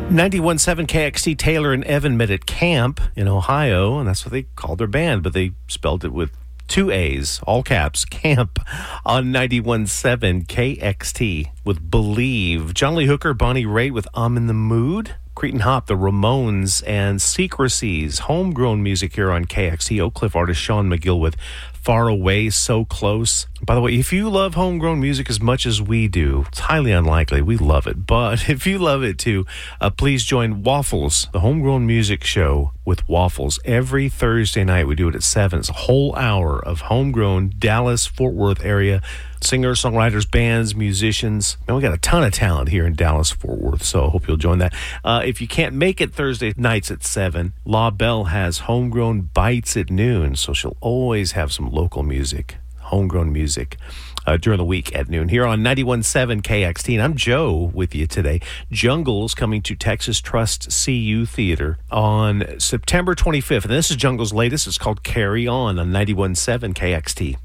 91.7 KXT. Taylor and Evan met at camp in Ohio, and that's what they called their band, but they spelled it with two A's, all caps, camp, on 91.7 KXT with Believe. John Lee Hooker, Bonnie Raitt with I'm in the Mood. Cretin Hop, the Ramones, and Secrecies. Homegrown music here on KXT. Oak Cliff artist Sean McGill with Far Away, So Close. By the way, if you love homegrown music as much as we do, it's highly unlikely. We love it. But if you love it too, please join Waffles, the Homegrown Music Show with Waffles. Every Thursday night, we do it at 7. It's a whole hour of homegrown Dallas, Fort Worth area singers, songwriters, bands, musicians. And we got a ton of talent here in Dallas, Fort Worth, so I hope you'll join that. If you can't make it Thursday nights at 7, La Belle has Homegrown Bites at noon, so she'll always have some local music, homegrown music, during the week at noon here on 91.7 KXT. And I'm Joe with you today. Jungle's coming to Texas Trust CU Theater on September 25th. And this is Jungle's latest. It's called Carry On 91.7 KXT.